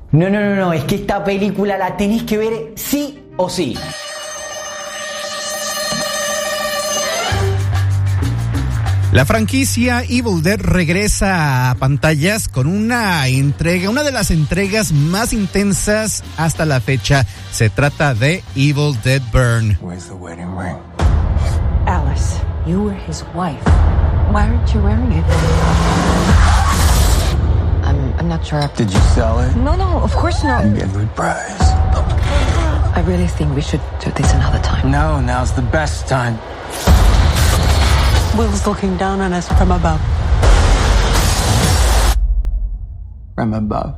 No, es que esta película la tenés que ver sí o sí. La franquicia Evil Dead regresa a pantallas con una de las entregas más intensas hasta la fecha. Se trata de Evil Dead Burn. Where's the wedding ring? Alice, you were his wife. Why aren't you wearing it? I'm not sure. Did you sell it? No, of course not. Good price. I really think we should do this another time. No, now's the best time. Will's looking down on us from above. From above.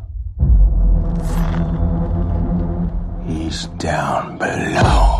He's down below.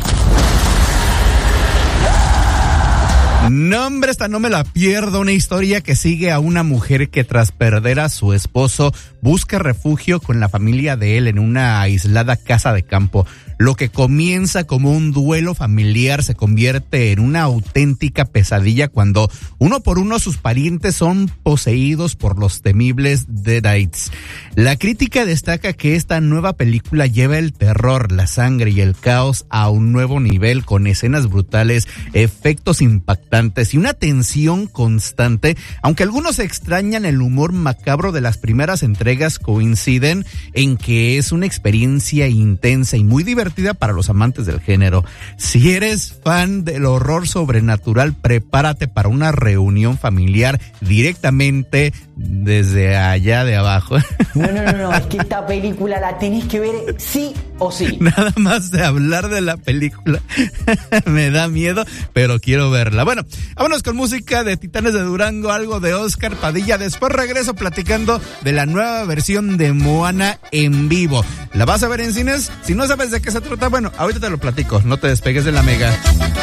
No, hombre, esta no me la pierdo. Una historia que sigue a una mujer que tras perder a su esposo busca refugio con la familia de él en una aislada casa de campo. Lo que comienza como un duelo familiar se convierte en una auténtica pesadilla cuando uno por uno sus parientes son poseídos por los temibles Deadites. La crítica destaca que esta nueva película lleva el terror, la sangre y el caos a un nuevo nivel, con escenas brutales, efectos impactantes y una tensión constante. Aunque algunos extrañan el humor macabro de las primeras entregas, coinciden en que es una experiencia intensa y muy divertida para los amantes del género. Si eres fan del horror sobrenatural, prepárate para una reunión familiar directamente desde allá de abajo. No, es que esta película la tenés que ver sí o sí. Nada más de hablar de la película me da miedo, pero quiero verla. Bueno, vámonos con música de Titanes de Durango, algo de Oscar Padilla. Después regreso platicando de la nueva versión de Moana en vivo. ¿La vas a ver en cines? Si no sabes de qué se trata, bueno, ahorita te lo platico. No te despegues de la Mega.